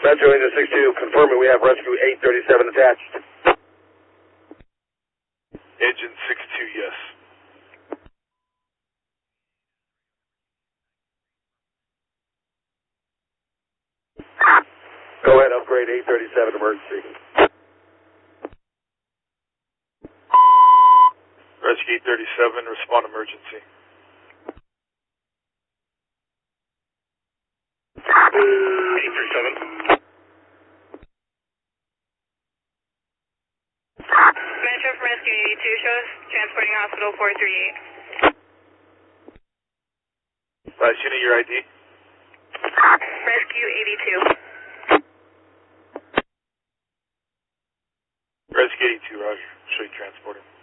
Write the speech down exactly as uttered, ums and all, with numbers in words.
Metro Engine six two, confirming we have rescue eight thirty-seven attached. Engine six two, yes. Go ahead, upgrade eight thirty-seven emergency. Rescue eight thirty-seven, respond emergency. eight thirty-seven. Metro from Rescue eighty-two shows transporting hospital four three eight. Last unit, your I D? Rescue eighty-two. Rescue eighty-two, roger. Show you transporting.